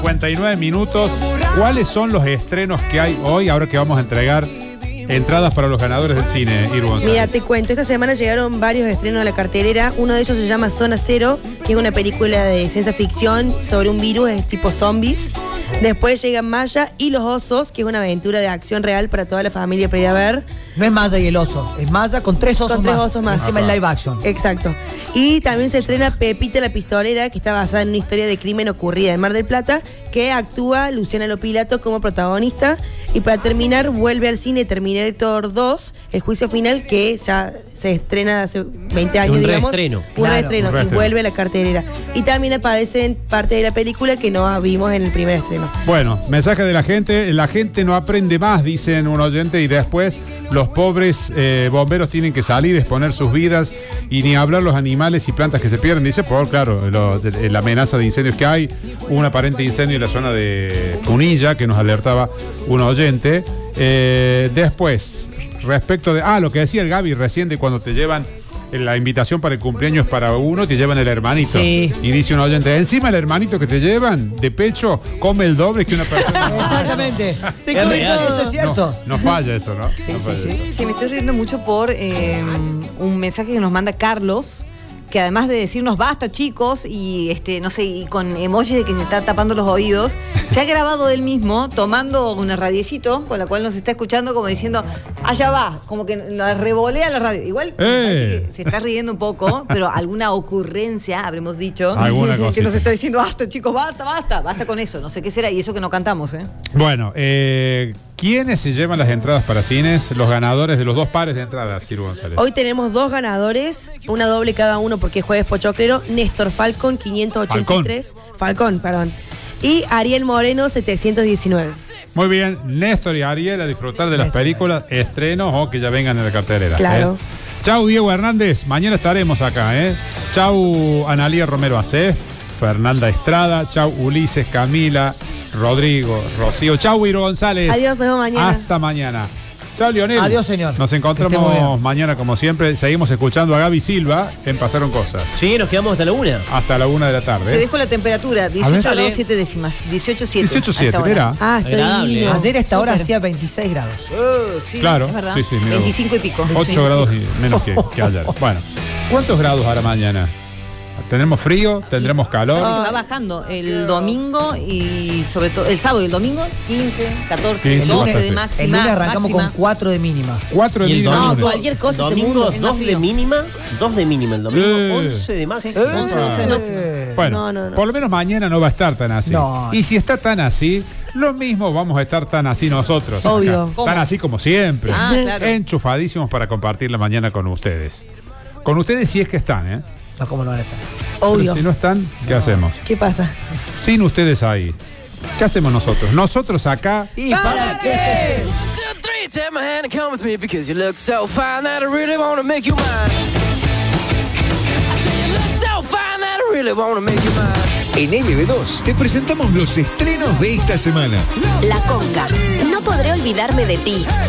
59 minutos. ¿Cuáles son los estrenos que hay hoy, ahora que vamos a entregar entradas para los ganadores del cine, Iru González? Mira, te cuento, esta semana llegaron varios estrenos a la cartelera. Uno de ellos se llama Zona Cero, que es una película de ciencia ficción sobre un virus, es tipo zombies. Después llegan Maya y los osos, que es una aventura de acción real para toda la familia para ir a ver. No es Maya y el oso, es Maya con tres osos más. Encima el live action. Exacto. Y también se estrena Pepita la Pistolera, que está basada en una historia de crimen ocurrida en Mar del Plata, que actúa Luciana Lopilato como protagonista. Y para terminar, vuelve al cine Terminator 2, el juicio final, que ya se estrena hace 20 años, digamos. Un reestreno. Y vuelve a la cartelera. Y también aparecen partes de la película que no vimos en el primer estreno. Bueno, mensaje de la gente no aprende más, dicen un oyente, y después los pobres bomberos tienen que salir, exponer sus vidas, y ni hablar los animales y plantas que se pierden, dice, por claro, la amenaza de incendios que hay, un aparente incendio en la zona de Punilla, que nos alertaba un oyente. Después, respecto de, lo que decía el Gaby recién, de cuando te llevan la invitación para el cumpleaños para uno, te llevan el hermanito. Sí. Y dice un oyente, encima el hermanito que te llevan de pecho come el doble que una persona. Exactamente. Se come todo. Eso es cierto. No falla eso, ¿no? Sí, no sí, falla sí. eso. Sí, me estoy riendo mucho por un mensaje que nos manda Carlos, que además de decirnos basta, chicos, y no sé, y con emojis de que se está tapando los oídos, se ha grabado él mismo tomando una radiecito con la cual nos está escuchando, como diciendo, allá va, como que la revolea la radio. Igual me parece que se está riendo un poco, pero alguna ocurrencia, habremos dicho, alguna que cosita. nos está diciendo, basta, chicos, basta con eso. No sé qué será, y eso que no cantamos, ¿eh? Bueno, ¿quiénes se llevan las entradas para cines? Los ganadores de los dos pares de entradas, Iru González. Hoy tenemos dos ganadores, una doble cada uno porque es jueves pochoclero. Néstor Falcón, 583. Falcón, perdón. Y Ariel Moreno, 719. Muy bien, Néstor y Ariel a disfrutar de las películas, estrenos o que ya vengan en la cartelera. Claro. Chau, Diego Hernández, mañana estaremos acá. Chau, Analía Romero Acé, Fernanda Estrada, chau, Ulises, Camila, Rodrigo, Rocío. Chau, Iru González. Adiós, nos vemos mañana. Hasta mañana. Chao, Lionel. Adiós, señor. Nos encontramos mañana, como siempre. Seguimos escuchando a Gaby Silva en Pasaron Cosas. Sí, nos quedamos hasta la 1. Hasta la 1 de la Te tarde. dejo la temperatura, 18 grados 7 décimas. 18,7. 18,7, mira. Está Agradable, divino. Ayer a esta hora Súper. hacía 26 grados. Sí, Claro, es verdad. sí, mira. 25 y pico. 8 grados menos que ayer. Bueno, ¿cuántos grados hará mañana? ¿Tendremos frío? ¿Tendremos calor? Va bajando el domingo y sobre todo el sábado y el domingo 15, 14, 15, 12 de bastante. máxima. El lunes arrancamos máxima. con 4 de mínima. 4 de Y el mínima. domingo. No, cualquier cosa te Domingo mundo. 2 de mínima, 2 de mínima el domingo, 11 de máximo. 11, 12 de máxima. Bueno, No. por lo menos mañana no va a estar tan así. No. Y si está tan así, lo mismo vamos a estar tan así nosotros. Obvio. Acá. ¿Cómo? Tan así como siempre. Claro. Enchufadísimos para compartir la mañana con ustedes. Con ustedes si es que están, ¿eh? No, como no van a estar. Obvio. Pero si no están, ¿qué hacemos? ¿Qué pasa? Sin ustedes ahí, ¿qué hacemos nosotros? Nosotros acá. ¿Y para qué? 1, 2, 3, take my hand and come with me because you look so fine that I really wanna make you mine. I say you look so fine that I really wanna make you mine. En LB2 te presentamos los estrenos de esta semana. La Conga. No podré olvidarme de ti.